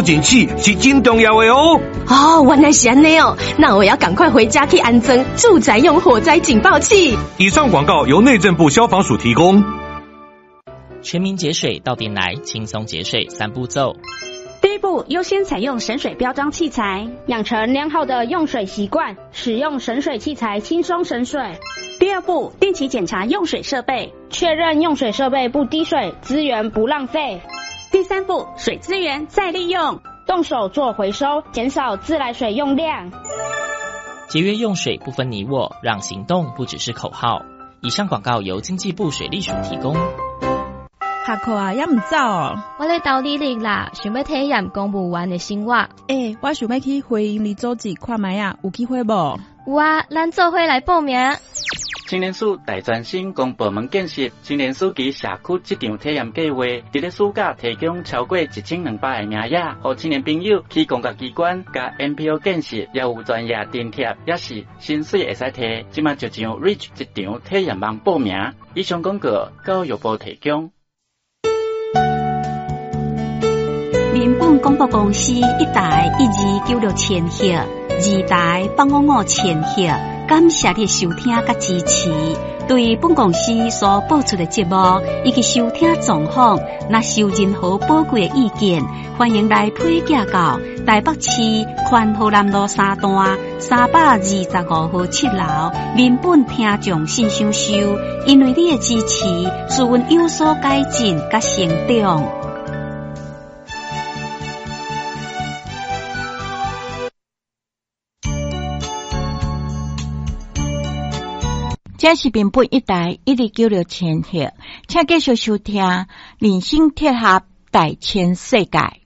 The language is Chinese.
警器是真重要的哦。 哦，原来是安尼哦，那我要赶快回家去安装住宅用火灾警报器。 以上广告由内政部消防署提供。 全民节水到店来，轻松节水3步骤。 第一步，优先采用省水标章器材，养成良好的用水习惯，使用省水器材轻松省水。第二步，定期检查用水设备，确认用水设备不滴水，资源不浪费。第三步，水资源再利用，动手做回收，减少自来水用量。 节约用水不分你我，让行动不只是口号。以上广告由经济部水利署提供。 下课啊，也唔走哦。 我咧斗理力啦，想要体验公务员的生活。 我想要去回营里组织看卖啊，有机会无？ 有啊，咱做伙来报名。 青年署大专生公部门建设青年署及社区这场体验计划，伫咧暑假提供超过1200个名额，予青年朋友去公家机关、甲 NPO 建设，也有专业津贴，也是薪水会使摕。即马就上 Reach 这场体验网报名。以上广告教育部提供。 民本广播公司1台1296千赫，2台855千赫。感谢你收听甲支持。对本公司所播出的节目以及收听状况，若有任何宝贵的意见，欢迎来批寄到台北市宽和南路3段325号7楼民本听众信箱收。因为你的支持，使阮有所改进甲成长。 这是民本1台1296千赫，请继续收听人生铁盒大千世界。